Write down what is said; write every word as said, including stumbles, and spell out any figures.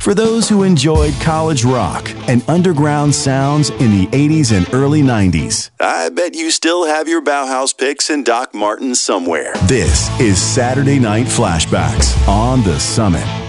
For those who enjoyed college rock and underground sounds in the eighties and early nineties, I bet you still have your Bauhaus picks and Doc Martens somewhere. This is Saturday Night Flashbacks on The Summit.